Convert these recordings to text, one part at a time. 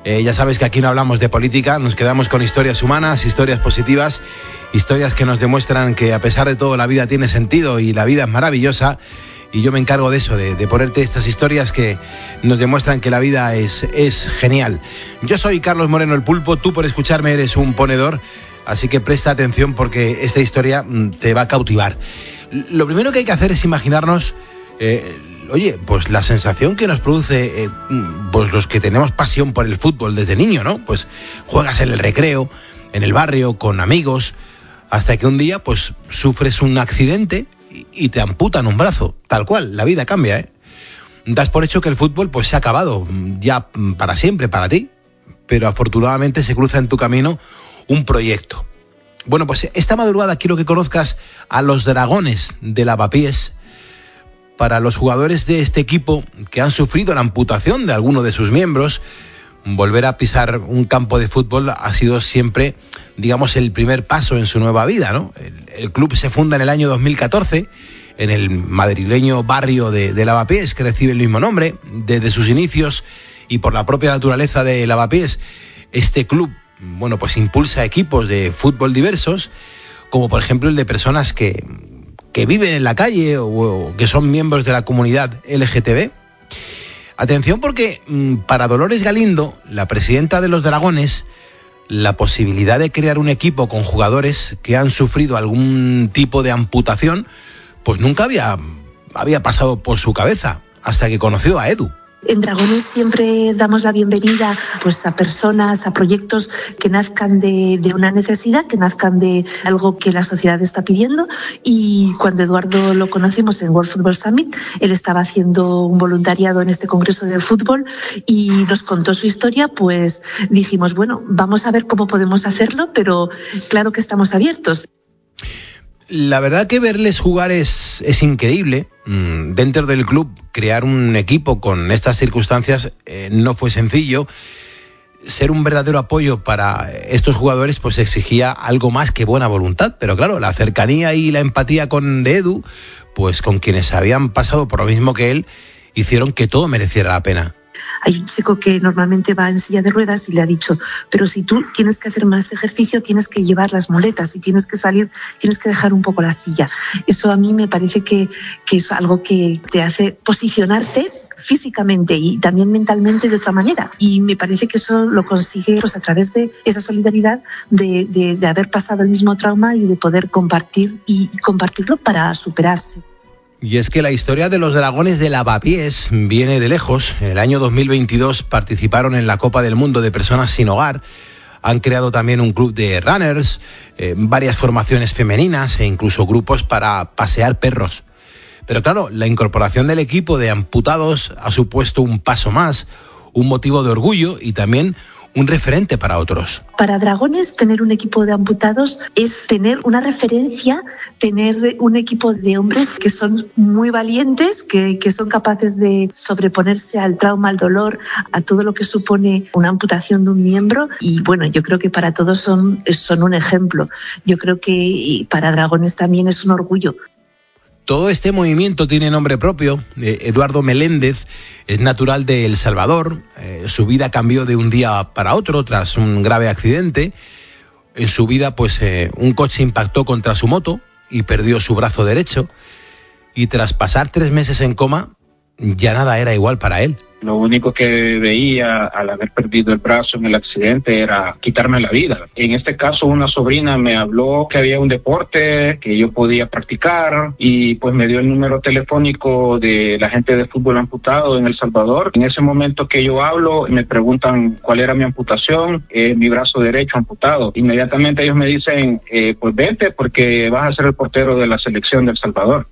Ya sabes que aquí no hablamos de política, nos quedamos con historias humanas, historias positivas, historias que nos demuestran que a pesar de todo la vida tiene sentido y la vida es maravillosa. Y yo me encargo de eso, de ponerte estas historias que nos demuestran que la vida es genial. Yo soy Carlos Moreno el Pulpo, tú por escucharme eres un ponedor, así que presta atención porque esta historia te va a cautivar. Lo primero que hay que hacer es imaginarnos, pues la sensación que nos produce pues los que tenemos pasión por el fútbol desde niño, ¿no? Pues juegas en el recreo, en el barrio, con amigos, hasta que un día pues sufres un accidente y te amputan un brazo, tal cual, la vida cambia, ¿eh? Das por hecho que el fútbol pues se ha acabado ya para siempre para ti, pero afortunadamente se cruza en tu camino un proyecto. Bueno, pues esta madrugada quiero que conozcas a los Dragones de Lavapiés. Para los jugadores de este equipo que han sufrido la amputación de alguno de sus miembros, volver a pisar un campo de fútbol ha sido siempre, digamos, el primer paso en su nueva vida, ¿no? El club se funda en el año 2014 en el madrileño barrio de Lavapiés, que recibe el mismo nombre. Desde sus inicios y por la propia naturaleza de Lavapiés, este club, bueno, pues impulsa equipos de fútbol diversos, como por ejemplo el de personas que viven en la calle o que son miembros de la comunidad LGTB. Atención porque para Dolores Galindo, la presidenta de los Dragones, la posibilidad de crear un equipo con jugadores que han sufrido algún tipo de amputación, pues nunca había pasado por su cabeza, hasta que conoció a Edu. En Dragones siempre damos la bienvenida pues a personas, a proyectos que nazcan de una necesidad, que nazcan de algo que la sociedad está pidiendo. Y cuando Eduardo lo conocimos en World Football Summit, él estaba haciendo un voluntariado en este congreso de fútbol y nos contó su historia, pues dijimos, bueno, vamos a ver cómo podemos hacerlo, pero claro que estamos abiertos. La verdad que verles jugar es increíble. Dentro del club, crear un equipo con estas circunstancias no fue sencillo. Ser un verdadero apoyo para estos jugadores pues exigía algo más que buena voluntad. Pero claro, la cercanía y la empatía de Edu, pues con quienes habían pasado por lo mismo que él, hicieron que todo mereciera la pena. Hay un chico que normalmente va en silla de ruedas y le ha dicho, pero si tú tienes que hacer más ejercicio, tienes que llevar las muletas y tienes que salir, tienes que dejar un poco la silla. Eso a mí me parece que es algo que te hace posicionarte físicamente y también mentalmente de otra manera. Y me parece que eso lo consigue pues a través de esa solidaridad de haber pasado el mismo trauma y de poder compartir y compartirlo para superarse. Y es que la historia de los Dragones de Lavapiés viene de lejos. En el año 2022 participaron en la Copa del Mundo de Personas Sin Hogar. Han creado también un club de runners, varias formaciones femeninas e incluso grupos para pasear perros. Pero claro, la incorporación del equipo de amputados ha supuesto un paso más, un motivo de orgullo y también un referente para otros. Para Dragones, tener un equipo de amputados es tener una referencia, tener un equipo de hombres que son muy valientes, que son capaces de sobreponerse al trauma, al dolor, a todo lo que supone una amputación de un miembro. Y bueno, yo creo que para todos son un ejemplo. Yo creo que para Dragones también es un orgullo. Todo este movimiento tiene nombre propio. Eduardo Meléndez es natural de El Salvador. Su vida cambió de un día para otro tras un grave accidente. En su vida, pues, un coche impactó contra su moto y perdió su brazo derecho. Y tras pasar 3 meses en coma, ya nada era igual para él. Lo único que veía al haber perdido el brazo en el accidente era quitarme la vida. En este caso, una sobrina me habló que había un deporte que yo podía practicar y pues me dio el número telefónico de la gente de fútbol amputado en El Salvador. En ese momento que yo hablo, me preguntan cuál era mi amputación, mi brazo derecho amputado. Inmediatamente ellos me dicen, pues vente porque vas a ser el portero de la selección de El Salvador.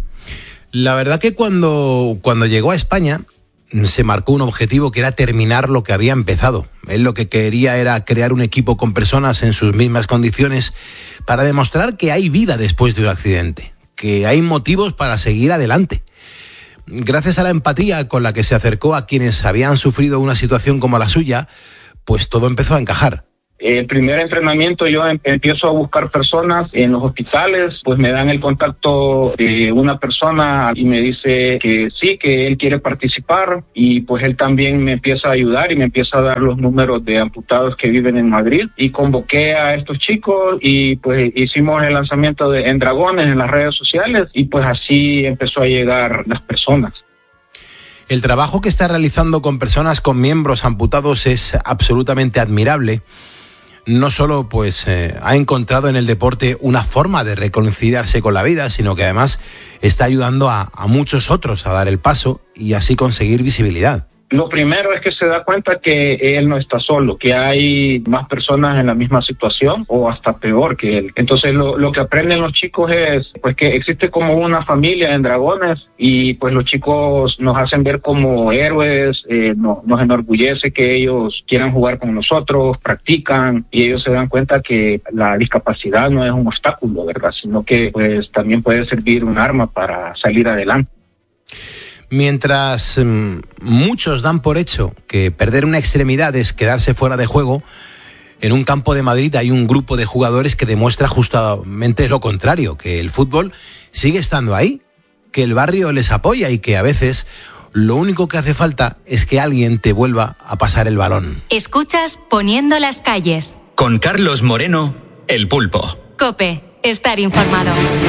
La verdad que cuando llegó a España se marcó un objetivo que era terminar lo que había empezado. Él lo que quería era crear un equipo con personas en sus mismas condiciones para demostrar que hay vida después de un accidente, que hay motivos para seguir adelante. Gracias a la empatía con la que se acercó a quienes habían sufrido una situación como la suya, pues todo empezó a encajar. El primer entrenamiento yo empiezo a buscar personas en los hospitales, pues me dan el contacto de una persona y me dice que sí, que él quiere participar, y pues él también me empieza a ayudar y me empieza a dar los números de amputados que viven en Madrid, y convoqué a estos chicos y pues hicimos el lanzamiento en Dragones en las redes sociales, y pues así empezó a llegar las personas. El trabajo que está realizando con personas con miembros amputados es absolutamente admirable. No solo ha encontrado en el deporte una forma de reconciliarse con la vida, sino que además está ayudando a muchos otros a dar el paso y así conseguir visibilidad. Lo primero es que se da cuenta que él no está solo, que hay más personas en la misma situación o hasta peor que él. Entonces lo que aprenden los chicos es pues que existe como una familia en Dragones, y pues los chicos nos hacen ver como héroes, nos enorgullece que ellos quieran jugar con nosotros, practican, y ellos se dan cuenta que la discapacidad no es un obstáculo, ¿verdad? Sino que pues también puede servir un arma para salir adelante. Mientras muchos dan por hecho que perder una extremidad es quedarse fuera de juego, en un campo de Madrid hay un grupo de jugadores que demuestra justamente lo contrario, que el fútbol sigue estando ahí, que el barrio les apoya y que a veces lo único que hace falta es que alguien te vuelva a pasar el balón. Escuchas Poniendo las calles. Con Carlos Moreno, El Pulpo. COPE, estar informado.